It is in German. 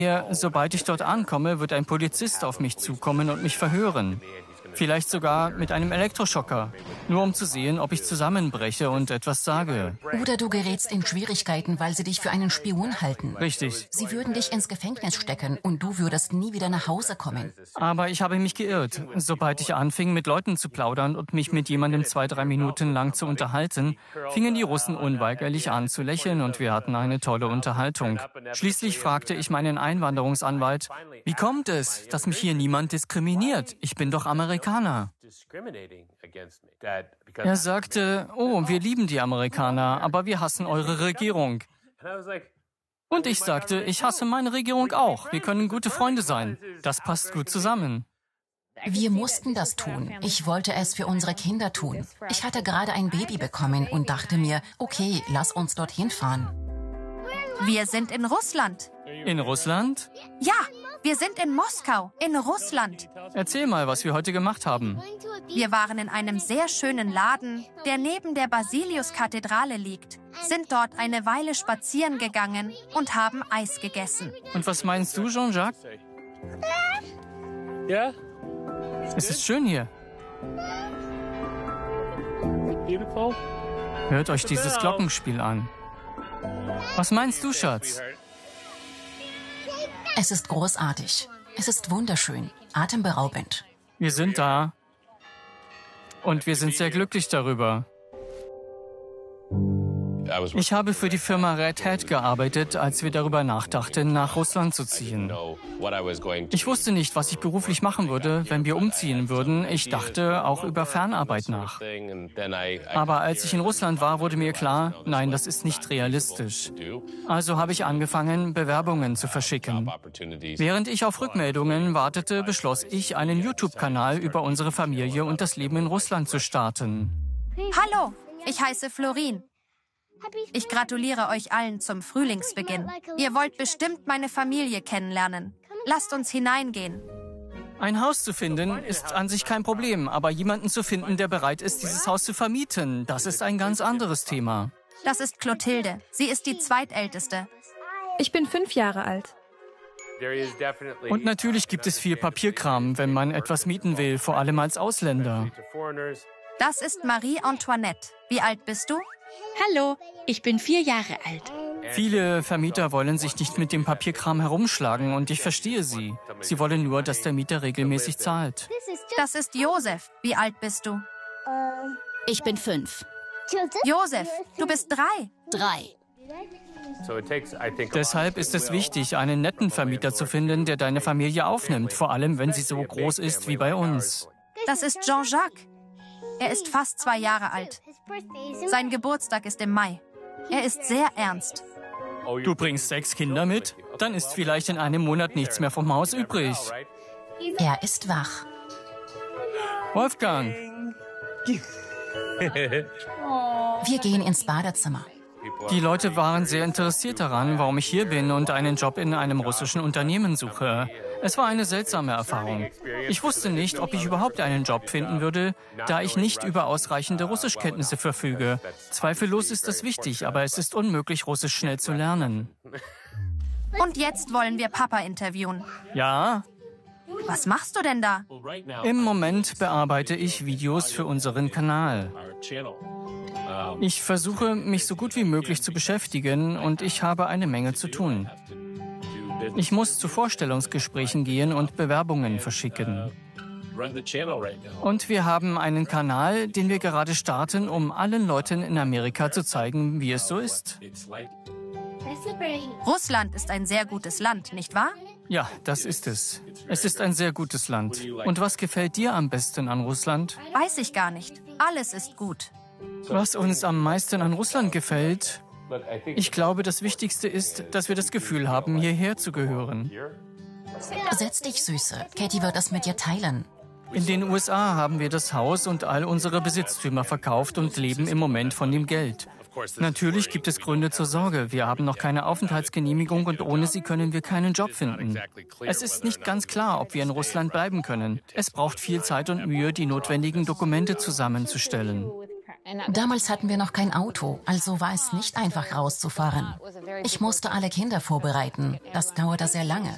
Sobald ich dort ankomme, wird ein Polizist auf mich zukommen und mich verhören. Vielleicht sogar mit einem Elektroschocker, nur um zu sehen, ob ich zusammenbreche und etwas sage. Oder du gerätst in Schwierigkeiten, weil sie dich für einen Spion halten. Richtig. Sie würden dich ins Gefängnis stecken und du würdest nie wieder nach Hause kommen. Aber ich habe mich geirrt. Sobald ich anfing, mit Leuten zu plaudern und mich mit jemandem 2-3 Minuten lang zu unterhalten, fingen die Russen unweigerlich an zu lächeln und wir hatten eine tolle Unterhaltung. Schließlich fragte ich meinen Einwanderungsanwalt, wie kommt es, dass mich hier niemand diskriminiert? Ich bin doch Amerikaner. Er sagte, oh, wir lieben die Amerikaner, aber wir hassen eure Regierung. Und ich sagte, ich hasse meine Regierung auch. Wir können gute Freunde sein. Das passt gut zusammen. Wir mussten das tun. Ich wollte es für unsere Kinder tun. Ich hatte gerade ein Baby bekommen und dachte mir, okay, lass uns dorthin fahren. Wir sind in Russland. In Russland? Ja, wir sind in Moskau, in Russland. Erzähl mal, was wir heute gemacht haben. Wir waren in einem sehr schönen Laden, der neben der Basiliuskathedrale liegt, sind dort eine Weile spazieren gegangen und haben Eis gegessen. Und was meinst du, Jean-Jacques? Ja? Es ist schön hier. Beautiful. Hört euch dieses Glockenspiel an. Was meinst du, Schatz? Es ist großartig. Es ist wunderschön, atemberaubend. Wir sind da. Und wir sind sehr glücklich darüber. Ich habe für die Firma Red Hat gearbeitet, als wir darüber nachdachten, nach Russland zu ziehen. Ich wusste nicht, was ich beruflich machen würde, wenn wir umziehen würden. Ich dachte auch über Fernarbeit nach. Aber als ich in Russland war, wurde mir klar, nein, das ist nicht realistisch. Also habe ich angefangen, Bewerbungen zu verschicken. Während ich auf Rückmeldungen wartete, beschloss ich, einen YouTube-Kanal über unsere Familie und das Leben in Russland zu starten. Hallo, ich heiße Florin. Ich gratuliere euch allen zum Frühlingsbeginn. Ihr wollt bestimmt meine Familie kennenlernen. Lasst uns hineingehen. Ein Haus zu finden ist an sich kein Problem, aber jemanden zu finden, der bereit ist, dieses Haus zu vermieten, das ist ein ganz anderes Thema. Das ist Clotilde. Sie ist die zweitälteste. Ich bin 5 Jahre alt. Und natürlich gibt es viel Papierkram, wenn man etwas mieten will, vor allem als Ausländer. Das ist Marie Antoinette. Wie alt bist du? Hallo, ich bin 4 Jahre alt. Viele Vermieter wollen sich nicht mit dem Papierkram herumschlagen und ich verstehe sie. Sie wollen nur, dass der Mieter regelmäßig zahlt. Das ist Josef. Wie alt bist du? Ich bin 5. Josef, du bist 3. 3. Deshalb ist es wichtig, einen netten Vermieter zu finden, der deine Familie aufnimmt, vor allem wenn sie so groß ist wie bei uns. Das ist Jean-Jacques. Er ist fast 2 Jahre alt. Sein Geburtstag ist im Mai. Er ist sehr ernst. Du bringst 6 Kinder mit? Dann ist vielleicht in einem Monat nichts mehr vom Haus übrig. Er ist wach. Wolfgang, Wir gehen ins Badezimmer. die Leute waren sehr interessiert daran, warum ich hier bin und einen Job in einem russischen Unternehmen suche. Es war eine seltsame Erfahrung. Ich wusste nicht, ob ich überhaupt einen Job finden würde, da ich nicht über ausreichende Russischkenntnisse verfüge. Zweifellos ist das wichtig, aber es ist unmöglich, Russisch schnell zu lernen. Und jetzt wollen wir Papa interviewen. Ja, Was machst du denn da? im Moment bearbeite ich Videos für unseren Kanal. Ich versuche, mich so gut wie möglich zu beschäftigen und ich habe eine Menge zu tun. Ich muss zu Vorstellungsgesprächen gehen und Bewerbungen verschicken. Und wir haben einen Kanal, den wir gerade starten, um allen Leuten in Amerika zu zeigen, wie es so ist. Russland ist ein sehr gutes Land, nicht wahr? Ja, das ist es. Es ist ein sehr gutes Land. Und was gefällt dir am besten an Russland? Weiß ich gar nicht. Alles ist gut. Was uns am meisten an Russland gefällt? Ich glaube, das Wichtigste ist, dass wir das Gefühl haben, hierher zu gehören. Setz dich, Süße. Katie wird das mit dir teilen. In den USA haben wir das Haus und all unsere Besitztümer verkauft und leben im Moment von dem Geld. Natürlich gibt es Gründe zur Sorge. Wir haben noch keine Aufenthaltsgenehmigung und ohne sie können wir keinen Job finden. Es ist nicht ganz klar, ob wir in Russland bleiben können. Es braucht viel Zeit und Mühe, die notwendigen Dokumente zusammenzustellen. Damals hatten wir noch kein Auto, also war es nicht einfach rauszufahren. Ich musste alle Kinder vorbereiten. Das dauerte sehr lange.